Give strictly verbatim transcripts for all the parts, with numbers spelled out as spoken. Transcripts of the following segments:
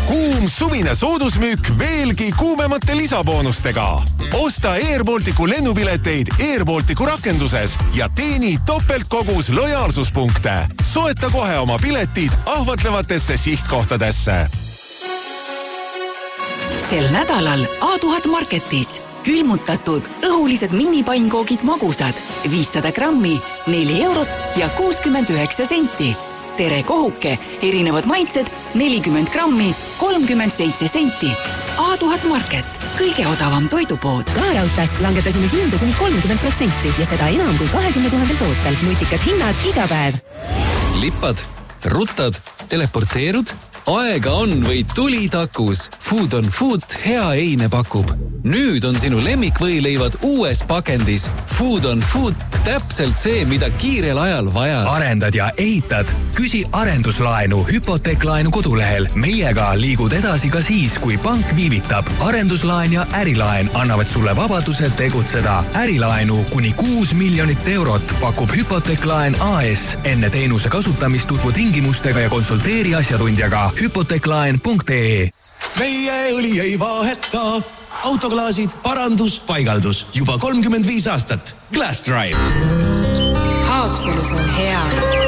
Kuum suvine soodusmüük veelgi kuumemate lisaboonustega. Osta Air Balticu lennupileteid Air Balticu rakenduses ja teeni topeltkogus lojaalsuspunkte. Soeta kohe oma piletid ahvatlevatesse sihtkohtadesse. Sel nädalal A tuhat Marketis külmutatud õhulised minipainkoogid magusad viissada grammi, neli eurot ja kuuskümmend üheksa senti. Tere kohuke, erinevad maitsed, nelikümmend grammi, kolmkümmend seitse senti. A tuhat Market, kõige odavam toidupood. Kaarautas langetasime hindu kuni kolmkümmend protsenti ja seda enam kui kahekümne tuhandel tootel. Nutikad hinnad iga päev. Lippad, ruttad, teleporteerud? Aega on või tuli takus. Food on Food hea eine pakub. Nüüd on sinu lemmikvõileivad uues pakendis. Food on Food, täpselt see, mida kiirel ajal vaja. Arendad ja ehitad? Küsi arenduslaenu hüpoteeklaenu kodulehel. Meiega liigud edasi ka siis, kui pank viivitab. Arenduslaen ja ärilaen annavad sulle vabaduse tegutseda. Ärilaenu kuni kuus miljonit eurot pakub hüpoteeklaen A S. Enne teenuse kasutamist tutvu tingimustega ja konsulteeri asjatundjaga. hüpoteeklaen punkt ee. Meie õli ei vaheta. Autoklaasid, parandus, paigaldus. Juba kolmkümmend viis aastat. Glass Drive. Haapsalus on hea.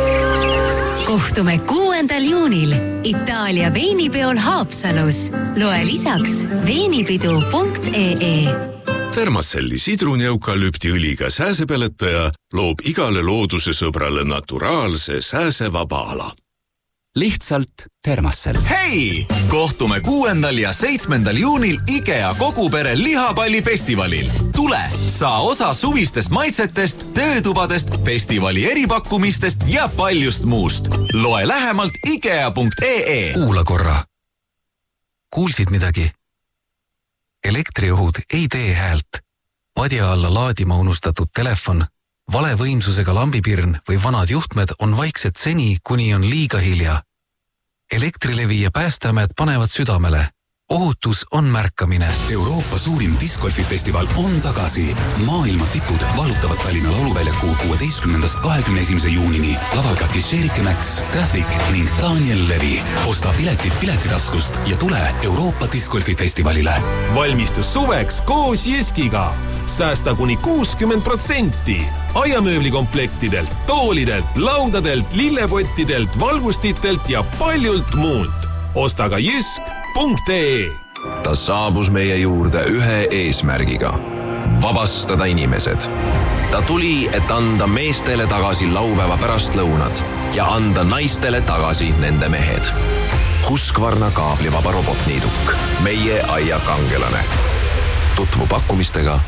Kohtume kuuendal juunil Itaalia veinipeol Haapsalus. Loe lisaks veinipidu punkt ee. Fermacelli sidruni-eukalüptiõliga sääsepeletaja loob igale looduse sõbrale naturaalse sääsevaba ala. Lihtsalt Fermacell. Hei! Kohtume kuuendal ja seitsmendal juunil IKEA kogupere lihapallifestivalil. Tule, saa osa suvistest maitsetest, töötubadest, festivali eripakkumistest ja paljust muust. Loe lähemalt ikea punkt ee. Kuula korra. Kuulsid midagi? Elektriohud ei tee häält. Padja alla laadima unustatud telefon, vale võimsusega lambipirn või vanad juhtmed on vaiksed seni, kuni on liiga hilja. Elektrilevi ja Päästeamet panevad südamele. Ohutus on märkamine. Euroopa suurim discgolfifestival on tagasi. Maailma tipud valutavad Tallinna lauluväljaku kuueteistkümnendast kahekümne esimese juunini. Laval ka Kisherike Max, Traffic ning Daniel Levi. Osta piletid piletitaskust ja tule Euroopa discgolfifestivalile. Valmistus suveks koos Jeskiga. Säästa kuni kuuskümmend protsenti. Aiamööblikomplektidelt, toolidelt, laudadelt, lillepottidelt, valgustitelt ja paljult muult. Osta ka jysk punkt ee. Ta saabus meie juurde ühe eesmärgiga. Vabastada inimesed. Ta tuli, et anda meestele tagasi laupäeva pärastlõunad ja anda naistele tagasi nende mehed. Husqvarna kaablivaba robotniiduk. Meie aia kangelane. Tutvu pakkumistega